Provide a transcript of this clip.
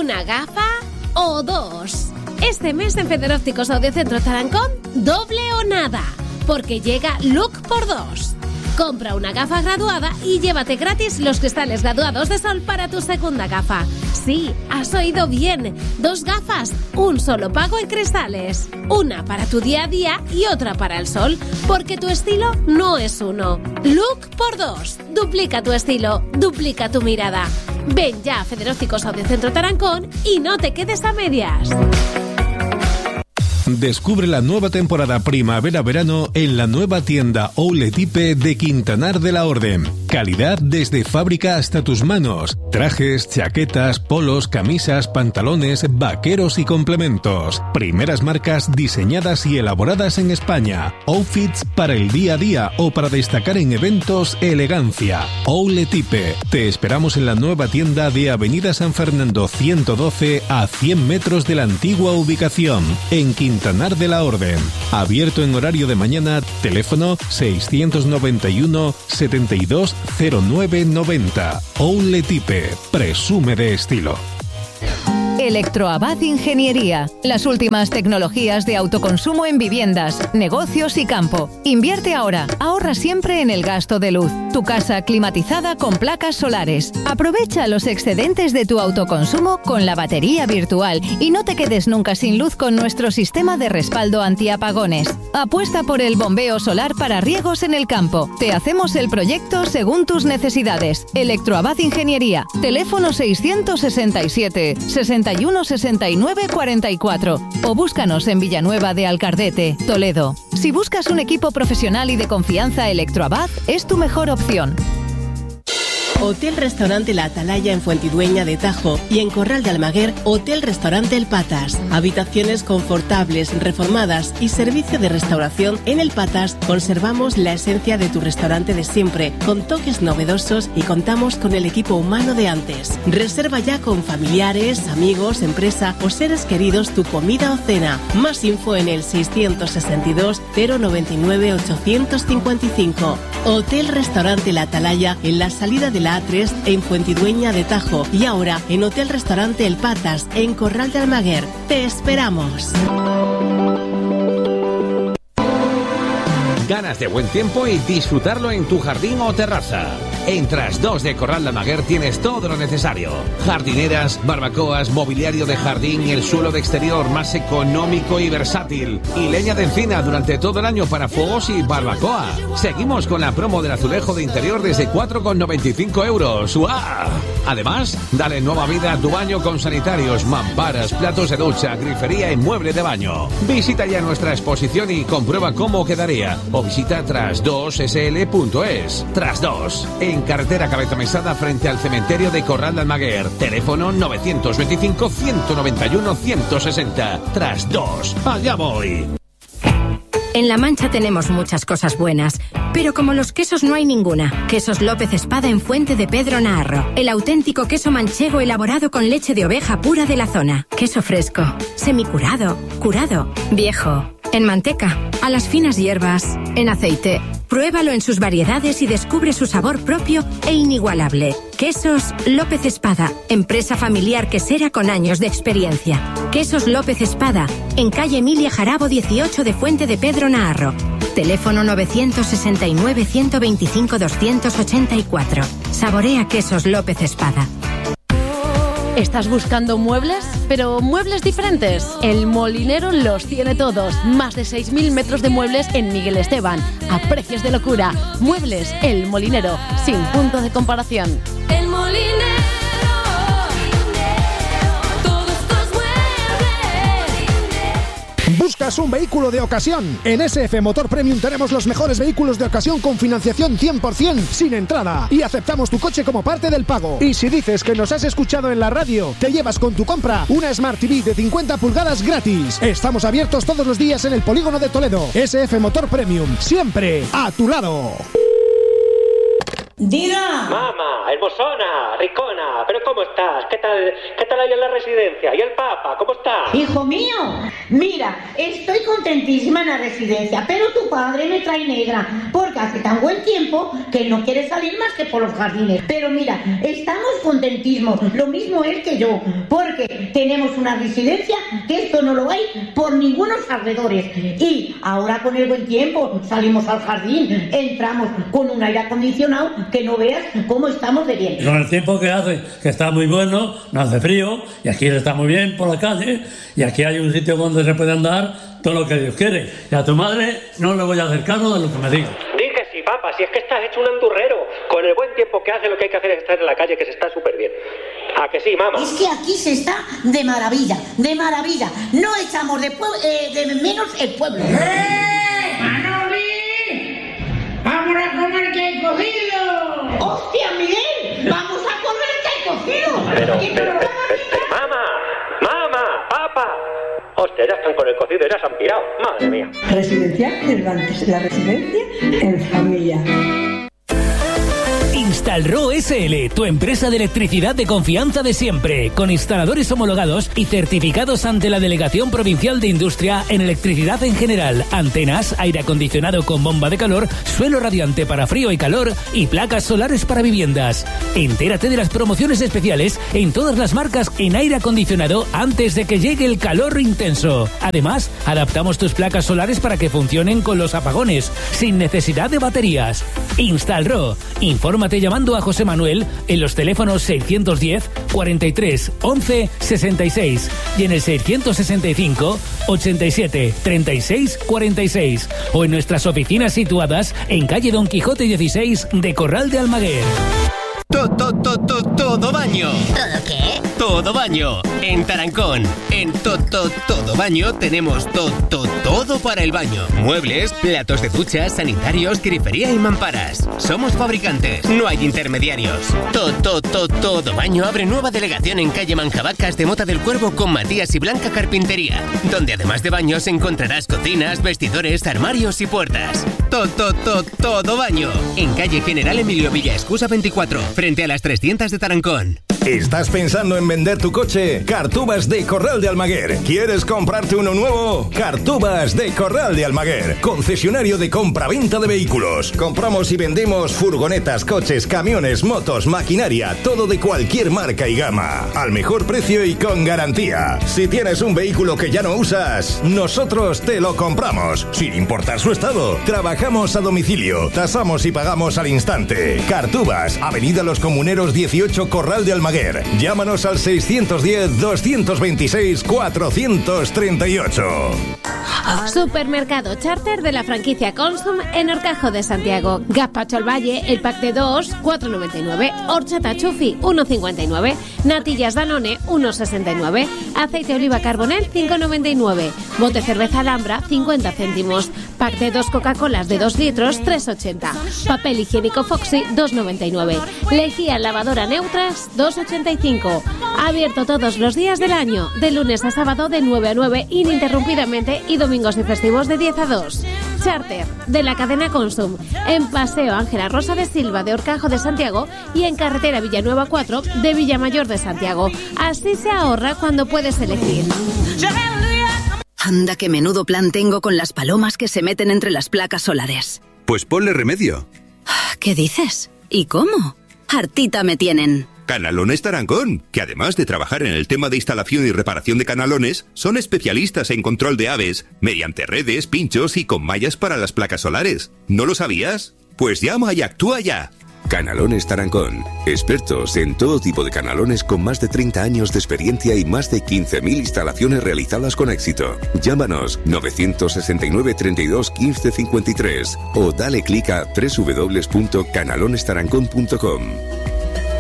una gafa o dos. Este mes en Federópticos Audiocentro Tarancón, doble o nada, porque llega Look por 2. Compra una gafa graduada y llévate gratis los cristales graduados de sol para tu segunda gafa. Sí, has oído bien. 2 gafas, un solo pago en cristales. Una para tu día a día y otra para el sol, porque tu estilo no es uno. Look por 2. Duplica tu estilo, duplica tu mirada. Ven ya a Federópticos Audiocentro Tarancón y no te quedes a medias. Descubre la nueva temporada primavera-verano en la nueva tienda Outletipe de Quintanar de la Orden. Calidad desde fábrica hasta tus manos. Trajes, chaquetas, polos, camisas, pantalones, vaqueros y complementos. Primeras marcas diseñadas y elaboradas en España. Outfits para el día a día o para destacar en eventos, elegancia. Outletipe. Te esperamos en la nueva tienda de Avenida San Fernando 112 a 100 metros de la antigua ubicación, en Quintanar de la Orden. Abierto en horario de mañana. Teléfono 691 72 0990. Outletipe. Presume de estilo. Electroabad Ingeniería. Las últimas tecnologías de autoconsumo en viviendas, negocios y campo. Invierte ahora. Ahorra siempre en el gasto de luz. Tu casa climatizada con placas solares. Aprovecha los excedentes de tu autoconsumo con la batería virtual y no te quedes nunca sin luz con nuestro sistema de respaldo antiapagones. Apuesta por el bombeo solar para riegos en el campo. Te hacemos el proyecto según tus necesidades. Electroabad Ingeniería. Teléfono 667 61 69 44 o búscanos en Villanueva de Alcardete, Toledo. Si buscas un equipo profesional y de confianza, Electroabad es tu mejor opción. Hotel Restaurante La Atalaya en Fuentidueña de Tajo y en Corral de Almaguer, Hotel Restaurante El Patas. Habitaciones confortables, reformadas y servicio de restauración. En El Patas conservamos la esencia de tu restaurante de siempre, con toques novedosos, y contamos con el equipo humano de antes. Reserva ya con familiares, amigos, empresa o seres queridos tu comida o cena. Más info en el 662 099 855. Hotel Restaurante La Atalaya en la salida de la A3 en Fuentidueña de Tajo y ahora en Hotel Restaurante El Patas en Corral de Almaguer. ¡Te esperamos! Ganas de buen tiempo y disfrutarlo en tu jardín o terraza. En Tras 2 de Corral de Almaguer tienes todo lo necesario. Jardineras, barbacoas, mobiliario de jardín y el suelo de exterior más económico y versátil. Y leña de encina durante todo el año para fuegos y barbacoa. Seguimos con la promo del azulejo de interior desde 4,95 euros. ¡Uah! Además, dale nueva vida a tu baño con sanitarios, mamparas, platos de ducha, grifería y mueble de baño. Visita ya nuestra exposición y comprueba cómo quedaría. O visita tras2sl.es. Tras 2, en carretera Cabeza Mesada frente al cementerio de Corral de Almaguer. Teléfono 925 191 160. Tras 2, allá voy. En La Mancha tenemos muchas cosas buenas, pero como los quesos no hay ninguna. Quesos López Espada en Fuente de Pedro Naharro. El auténtico queso manchego elaborado con leche de oveja pura de la zona. Queso fresco, semicurado, curado, viejo. En manteca, a las finas hierbas, en aceite. Pruébalo en sus variedades y descubre su sabor propio e inigualable. Quesos López Espada, empresa familiar quesera con años de experiencia. Quesos López Espada, en calle Emilia Jarabo 18 de Fuente de Pedro Naharro. Teléfono 969 125 284. Saborea Quesos López Espada. ¿Estás buscando muebles? ¿Pero muebles diferentes? El Molinero los tiene todos. Más de 6.000 metros de muebles en Miguel Esteban. A precios de locura. Muebles El Molinero. Sin punto de comparación. El Molinero. ¿Buscas un vehículo de ocasión? En SF Motor Premium tenemos los mejores vehículos de ocasión con financiación 100% sin entrada y aceptamos tu coche como parte del pago. Y si dices que nos has escuchado en la radio, te llevas con tu compra una Smart TV de 50 pulgadas gratis. Estamos abiertos todos los días en el Polígono de Toledo. SF Motor Premium, siempre a tu lado. Diga. Mamá, hermosona, ricona, pero ¿cómo estás? ¿Qué tal ahí en la residencia? ¿Y el Papa, cómo está? Hijo mío, mira, estoy contentísima en la residencia, pero tu padre me trae negra, porque hace tan buen tiempo que no quiere salir más que por los jardines. Pero mira, estamos contentísimos, lo mismo él que yo, porque tenemos una residencia que esto no lo hay por ningunos alrededores. Y ahora con el buen tiempo salimos al jardín, entramos con un aire acondicionado que no veas cómo estamos de bien. Con el tiempo que hace, que está muy bueno, no hace frío, y aquí está muy bien por la calle, y aquí hay un sitio donde se puede andar todo lo que Dios quiere. Y a tu madre no le voy a hacer caso de lo que me diga. Di que sí, papá, si es que estás hecho un andurrero. Con el buen tiempo que hace, lo que hay que hacer es estar en la calle, que se está súper bien. ¿A que sí, mamá? Es que aquí se está de maravilla, de maravilla. No echamos de menos el pueblo. ¡Manoli! ¡Vamos a comer que hay cocido! ¡Hostia, Miguel! ¡Vamos a comer que hay cocido! Pero, mamá, papá. Hostia, ya están con el cocido y ya se han pirado. Madre mía. Residencial Cervantes, la residencia en familia. Instalro SL, tu empresa de electricidad de confianza de siempre, con instaladores homologados y certificados ante la Delegación Provincial de Industria en electricidad en general, antenas, aire acondicionado con bomba de calor, suelo radiante para frío y calor y placas solares para viviendas. Entérate de las promociones especiales en todas las marcas en aire acondicionado antes de que llegue el calor intenso. Además, adaptamos tus placas solares para que funcionen con los apagones, sin necesidad de baterías. Instalro, infórmate llamando a José Manuel en los teléfonos 610 43 11 66 y en el 665 87 36 46 o en nuestras oficinas situadas en calle Don Quijote 16 de Corral de Almaguer. Todo baño. ¿Todo qué? Todo baño. En Tarancón. En Todo baño tenemos todo para el baño. Muebles, platos de ducha, sanitarios, grifería y mamparas. Somos fabricantes, no hay intermediarios. Todo baño abre nueva delegación en calle Manjabacas de Mota del Cuervo con Matías y Blanca Carpintería, donde además de baños encontrarás cocinas, vestidores, armarios y puertas. Todo baño. En calle General Emilio Villa Escusa 24, frente a las 300 de Tarancón. ¿Estás pensando en vender tu coche? Cartubas de Corral de Almaguer. ¿Quieres comprarte uno nuevo? Cartubas de Corral de Almaguer, concesionario de compra-venta de vehículos. Compramos y vendemos furgonetas, coches, camiones, motos, maquinaria, todo de cualquier marca y gama, al mejor precio y con garantía. Si tienes un vehículo que ya no usas, nosotros te lo compramos, sin importar su estado. Trabajamos a domicilio, tasamos y pagamos al instante. Cartubas, Avenida Los Comuneros 18, Corral de Almaguer. Llámanos al 610-226-438. Supermercado Charter de la franquicia Consum en Horcajo de Santiago. Gazpacho al Valle, el pack de 2, 4,99. Horchata Chufi, 1,59. Natillas Danone, 1,69. Aceite oliva Carbonel, 5,99. Bote cerveza Alhambra, 50 céntimos. Pack de 2 Coca-Colas de 2 litros, 3,80. Papel higiénico Foxy, 2,99. Lejía lavadora Neutras, 2,85. Abierto todos los días del año, de lunes a sábado de 9 a 9 ininterrumpidamente y domingos y festivos de 10 a 2. Charter, de la cadena Consum, en Paseo Ángela Rosa de Silva de Horcajo de Santiago y en Carretera Villanueva 4 de Villamayor de Santiago. Así se ahorra cuando puedes elegir. Anda, qué menudo plan tengo con las palomas que se meten entre las placas solares. Pues ponle remedio. ¿Qué dices? ¿Y cómo? Hartita me tienen. Canalones Tarancón, que además de trabajar en el tema de instalación y reparación de canalones, son especialistas en control de aves, mediante redes, pinchos y con mallas para las placas solares. ¿No lo sabías? Pues llama y actúa ya. Canalones Tarancón, expertos en todo tipo de canalones con más de 30 años de experiencia y más de 15.000 instalaciones realizadas con éxito. Llámanos 969 32 15 53 o dale clic a www.canalonestarancón.com.